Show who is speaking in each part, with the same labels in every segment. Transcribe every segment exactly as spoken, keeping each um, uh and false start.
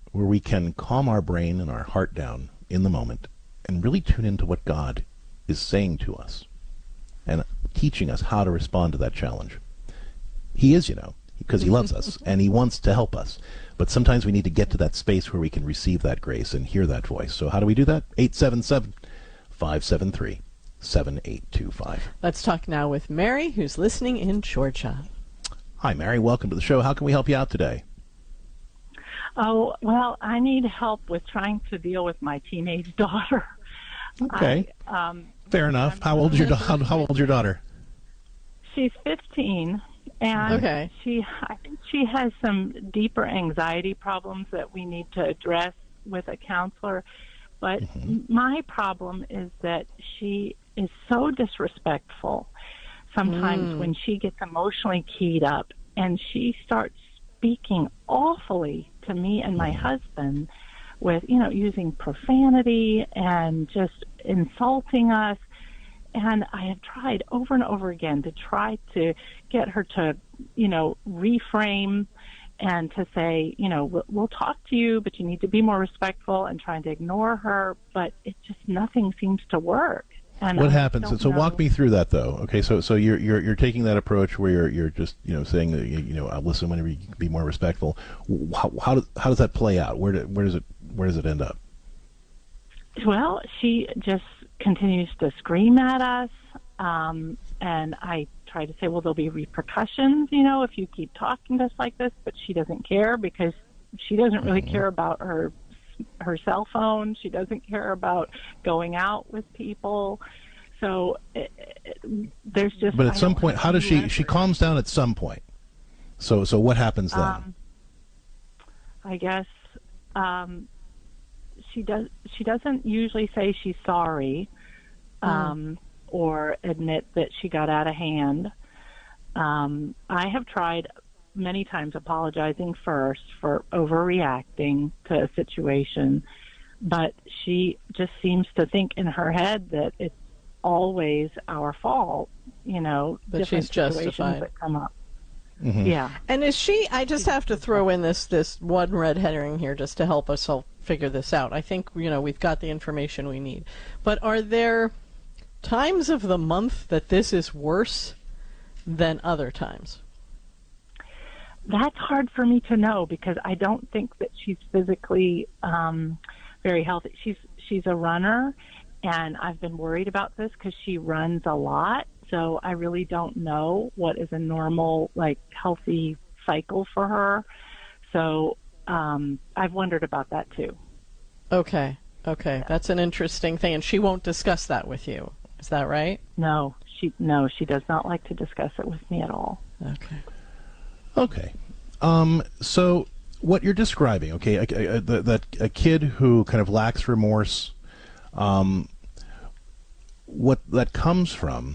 Speaker 1: where we can calm our brain and our heart down in the moment and really tune into what God is saying to us and teaching us how to respond to that challenge. He is, you know, because he loves us and he wants to help us. But sometimes we need to get to that space where we can receive that grace and hear that voice. So how do we do that? eight seven seven, five seven three, seven eight two five.
Speaker 2: Let's talk now with Mary, who's listening in Georgia.
Speaker 1: Hi, Mary. Welcome to the show. How can we help you out today?
Speaker 3: Oh, well, I need help with trying to deal with my teenage daughter.
Speaker 1: Okay.
Speaker 3: I, um,
Speaker 1: Fair enough. How old's your, da- how, how old's your daughter?
Speaker 3: She's fifteen, and
Speaker 2: Okay.
Speaker 3: she I think she has some deeper anxiety problems that we need to address with a counselor. But
Speaker 1: Mm-hmm.
Speaker 3: my problem is that she is so disrespectful sometimes
Speaker 2: Mm.
Speaker 3: when she gets emotionally keyed up, and she starts speaking awfully to me and my husband with, you know, using profanity and just insulting us. And I have tried over and over again to try to get her to, you know, reframe and to say, you know, we'll, we'll talk to you, but you need to be more respectful, and trying to ignore her. But it just, nothing seems to work. And
Speaker 1: What
Speaker 3: I
Speaker 1: happens?
Speaker 3: don't
Speaker 1: So
Speaker 3: know.
Speaker 1: walk me through that, though. Okay, so so you're you're you're taking that approach where you're you're just you know saying that you, you know I'll listen whenever you can be more respectful. How how does how does that play out? Where do, where does it where does it end up?
Speaker 3: Well, she just continues to scream at us, um, and I try to say, well, there'll be repercussions, you know, if you keep talking to us like this. But she doesn't care, because she doesn't really
Speaker 1: Mm-hmm.
Speaker 3: care about her her cell phone. She doesn't care about going out with people. So it, it, there's just.
Speaker 1: But at
Speaker 3: I
Speaker 1: some
Speaker 3: don't
Speaker 1: point,
Speaker 3: have
Speaker 1: how does
Speaker 3: any
Speaker 1: she
Speaker 3: leverage.
Speaker 1: she calms down at some point? So so what happens then?
Speaker 3: Um, I guess um, she does. She doesn't usually say she's sorry, um, or admit that she got out of hand. Um, I have tried many times apologizing first for overreacting to a situation, but she just seems to think in her head that it's always our fault. You know,
Speaker 2: That
Speaker 3: different
Speaker 2: she's
Speaker 3: situations
Speaker 2: justified.
Speaker 3: that come up.
Speaker 1: Mhm.
Speaker 3: Yeah.
Speaker 2: And is she, I just have to throw in this, this one red herring here just to help us all figure this out. I think, you know, we've got the information we need. But are there times of the month that this is worse than other times?
Speaker 3: That's hard for me to know, because I don't think that she's physically um, very healthy. She's she's a runner, and I've been worried about this because she runs a lot. So I really don't know what is a normal, like, healthy cycle for her. So um, I've wondered about that too.
Speaker 2: Okay, okay. That's an interesting thing. And she won't discuss that with you. Is that right?
Speaker 3: No, she no, she does not like to discuss it with me at all.
Speaker 2: Okay.
Speaker 1: Okay. Um, so what you're describing, okay, a, a, a, that a kid who kind of lacks remorse, um, what that comes from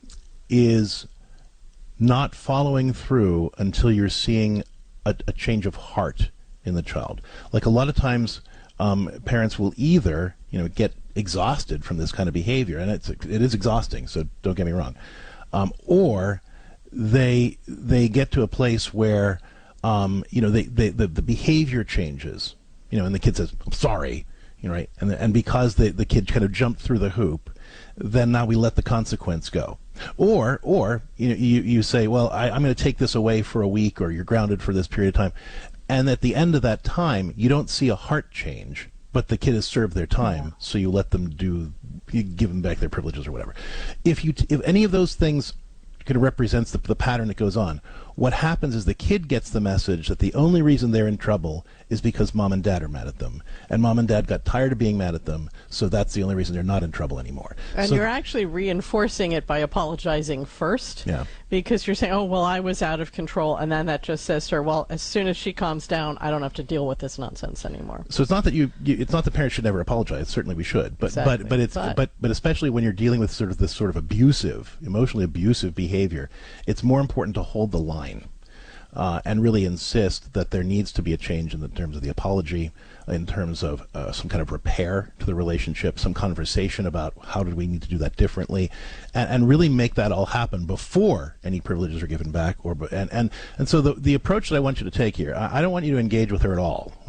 Speaker 1: is not following through until you're seeing a, a change of heart in the child. Like a lot of times, um, parents will either, you know, get exhausted from this kind of behavior, and it's it is exhausting. So don't get me wrong, um, or they they get to a place where um, you know they, they the, the behavior changes, you know, and the kid says, "I'm sorry," you know, right, and and because the the kid kind of jumped through the hoop, then now we let the consequence go. Or or you know you you say, well, I, I'm going to take this away for a week, or you're grounded for this period of time, and at the end of that time, you don't see a heart change, but the kid has served their time, yeah. So you let them do, you give them back their privileges or whatever. If you t- if any of those things kind of represents the, the pattern that goes on, what happens is the kid gets the message that the only reason they're in trouble is because mom and dad are mad at them, and mom and dad got tired of being mad at them, so that's the only reason they're not in trouble anymore.
Speaker 2: And
Speaker 1: so,
Speaker 2: you're actually reinforcing it by apologizing first,
Speaker 1: yeah.
Speaker 2: Because you're saying, oh, well, I was out of control, and then that just says to her, well, as soon as she calms down, I don't have to deal with this nonsense anymore.
Speaker 1: So it's not that you, you it's not that parents should never apologize. Certainly we should, but
Speaker 2: Exactly.
Speaker 1: but but it's
Speaker 2: But-
Speaker 1: but but especially when you're dealing with sort of this sort of abusive, emotionally abusive behavior, it's more important to hold the line. Uh, and really insist that there needs to be a change in the terms of the apology, in terms of uh, some kind of repair to the relationship, some conversation about how do we need to do that differently, and, and really make that all happen before any privileges are given back. Or and and and so the the approach that I want you to take here, I, I don't want you to engage with her at all.